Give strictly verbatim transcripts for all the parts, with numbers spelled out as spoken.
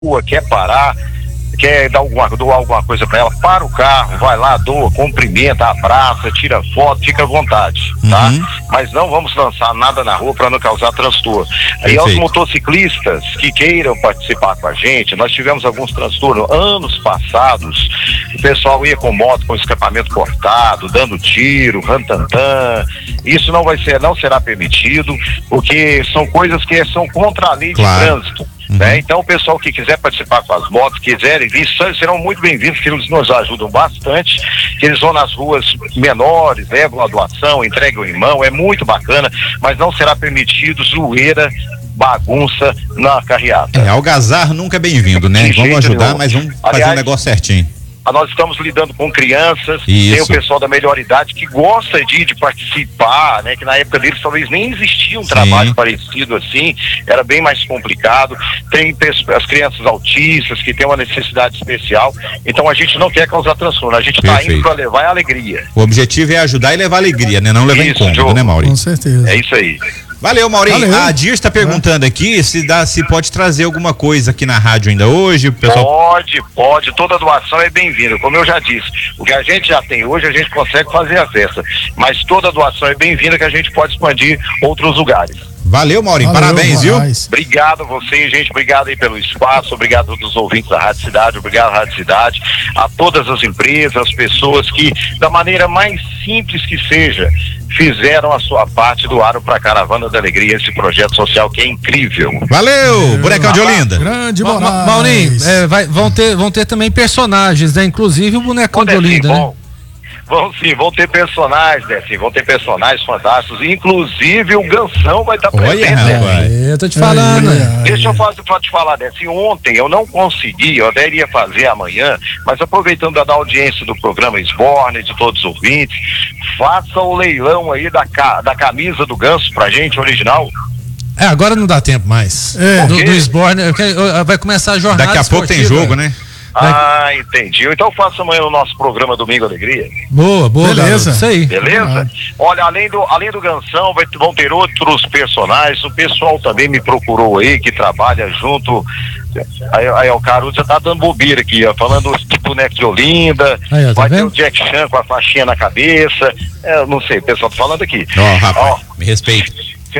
rua, quer parar, quer dar alguma, doar alguma coisa para ela, para o carro, vai lá, doa, cumprimenta, abraça, tira foto, fica à vontade, tá? Uhum. Mas não vamos lançar nada na rua para não causar transtorno. E aos motociclistas que queiram participar com a gente, nós tivemos alguns transtornos anos passados. O pessoal ia com moto com escapamento cortado, dando tiro, rantantan. Isso não vai ser, não será permitido, porque são coisas que são contra a lei claro. de trânsito. Uhum. Né? Então o pessoal que quiser participar com as motos, quiserem vir, serão muito bem-vindos, que eles nos ajudam bastante, que eles vão nas ruas menores, levam a doação, entregam em mão, é muito bacana, mas não será permitido zoeira, bagunça na carreata. É, algazarra nunca é bem-vindo, né? De Vamos ajudar, nenhum. mas vamos Aliás, fazer o negócio certinho. Nós estamos lidando com crianças, Isso. tem o pessoal da melhor idade que gosta de, de participar, né? Que na época deles talvez nem existia um Sim. trabalho parecido assim, era bem mais complicado. Tem as crianças autistas que têm uma necessidade especial, então a gente não quer causar transtorno, a gente está indo para levar alegria. O objetivo é ajudar e levar alegria, né? Não levar Isso, incômodo, né, Maurinho? Com certeza. É isso aí. Valeu, Maurinho. Valeu. A Dir está perguntando aqui se dá, se pode trazer alguma coisa aqui na rádio ainda hoje, o pessoal. Pode, pode, toda doação é bem-vinda, como eu já disse, o que a gente já tem hoje a gente consegue fazer a festa, mas toda doação é bem-vinda, que a gente pode expandir outros lugares. Valeu, Maurinho, Valeu, parabéns, viu? mais. Obrigado a vocês, gente, obrigado aí pelo espaço, obrigado aos ouvintes da Rádio Cidade, obrigado à Rádio Cidade, a todas as empresas, as pessoas que, da maneira mais simples que seja, fizeram a sua parte, doaram para a Caravana da Alegria, esse projeto social que é incrível. Valeu, Bonecão de Olinda. Grande Ma- Moraes. Ma- Maurinho, é, vai- vão, ter, vão ter também personagens, né? Inclusive o bonecão de Olinda, né? Bom, vão sim, vão ter personagens, né? Sim, vão ter personagens fantásticos, inclusive o Gansão vai estar Olha, presente, né? rapaz. É, eu tô te falando, Ai, né? ai. Deixa eu fazer pra te falar, né? Assim, ontem eu não consegui, eu até iria fazer amanhã, mas aproveitando da audiência do programa Esborne, de todos os ouvintes, faça o leilão aí da, ca, da camisa do Ganso pra gente, original. É, agora não dá tempo mais. É. Do, Ok. do Esborne, eu quero- eu- vai começar a jornada Daqui a pouco tem esportiva. jogo, né? Ah, entendi. Então faça amanhã o nosso programa Domingo Alegria. Boa, boa, Beleza. garoto. Isso aí. Beleza? Olha, além do, além do Gansão, vai, vão ter outros personagens. O pessoal também me procurou aí, que trabalha junto. Aí, aí o Caruso já tá dando bobeira aqui, ó, falando do boneco de Olinda. Aí, ó, tá vai ter vendo? o Jack Chan com a faixinha na cabeça. É, eu não sei, o pessoal tá falando aqui. Ó, rapaz, Ó. me respeita.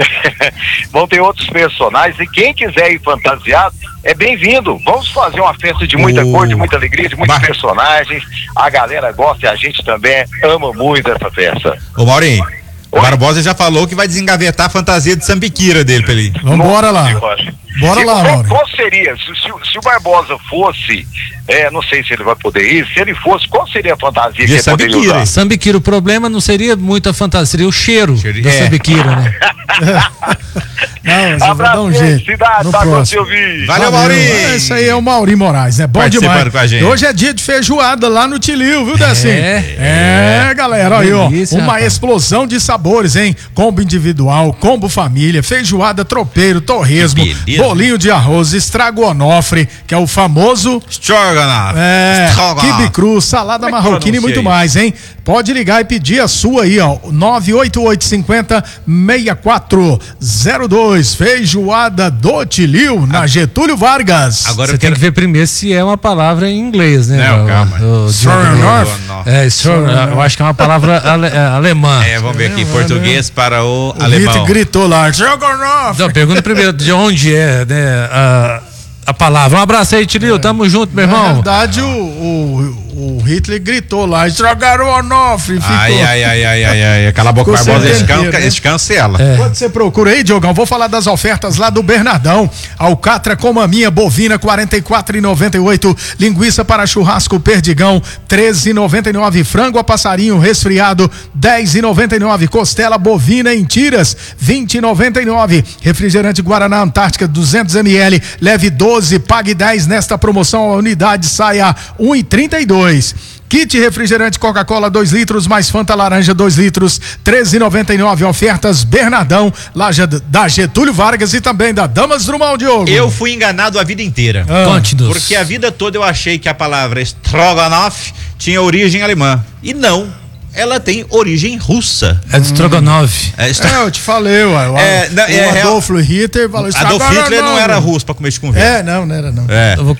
Vão ter outros personagens e quem quiser ir fantasiado é bem-vindo. Vamos fazer uma festa de muita O- cor, de muita alegria, de muitos Ba- personagens. A galera gosta e a gente também ama muito essa festa. Ô, Maurinho, o Oi? Barbosa já falou que vai desengavetar a fantasia de sambiquira dele pra ele. Vambora lá. Nossa, Bora se, lá, qual, Mauro. qual seria, se, se- se o Barbosa fosse, é, não sei se ele vai poder ir, se ele fosse, qual seria a fantasia De que ele poderia sambiquira. usar? Sambiquira, o problema não seria muita fantasia, seria o cheiro, Cheiro- da é. sambiquira, né? Não, você vai dar um Abraço, jeito. cidade, No tá com próximo. seu vídeo. Valeu, Maurinho. Esse aí é o Maurinho Moraes, né? Bom Participando demais. com a gente. E hoje é dia de feijoada lá no Tilil, viu, Decinho? É. É, galera, olha aí, ó. Delícia, Uma rapaz. explosão de sabores, hein? Combo individual, combo família, feijoada, tropeiro, torresmo, Que beleza. bolinho de arroz, estragonofre, que é o famoso Stroganoff. é, Stroganoff. quibe cru, salada Como é que marroquina e pronuncia muito isso? mais, hein? Pode ligar e pedir a sua aí, ó. nove oito oito cinco zero, seis quatro zero dois. Feijoada do Tilil, na Getúlio Vargas. Agora Você eu tem quero... que ver primeiro se é uma palavra em inglês, né? Não, O- calma. o- o- Stroganoff? É, Stroganoff, eu acho que é uma palavra ale- é, alemã. É, vamos ver aqui, português para o, O alemão. Hit gritou lá, Stroganoff. Não, pergunta primeiro de onde é, né, a, a palavra. Um abraço aí, Tilil, tamo junto, meu Na irmão. verdade, o, o, o Hitler gritou lá, Stroganoff. Ficou. Ai, ai, ai, ai, ai, ai. Cala a boca, Ficou Barbosa, sem esse, tempero, can, né? esse cancela. É. Quando você procura aí, Diogão, vou falar das ofertas lá do Bernardão. Alcatra com maminha bovina, quarenta e quatro reais e noventa e oito centavos. Linguiça para churrasco perdigão, treze reais e noventa e nove centavos. Frango a passarinho resfriado, dez reais e noventa e nove centavos. Costela bovina em tiras, vinte reais e noventa e nove centavos. Refrigerante Guaraná Antártica, duzentos mililitros. Leve doze, pague dez nesta promoção. A unidade sai a um real e trinta e dois centavos. Kit refrigerante Coca-Cola dois litros, mais Fanta laranja dois litros, treze reais e noventa e nove centavos. Ofertas Bernardão, loja da Getúlio Vargas e também da Damas Drummond, Diogo. Eu fui enganado a vida inteira. Ah. Conte-nos. Porque a vida toda eu achei que a palavra Stroganoff tinha origem alemã. E não. ela tem origem russa. É de Strogonoff. É, está... é, eu te falei, ué. O, É, não, o é, Adolf Hitler falou isso. Adolf Agora Hitler não, não era russo pra comer com verde. É, não, não era não. É. Eu vou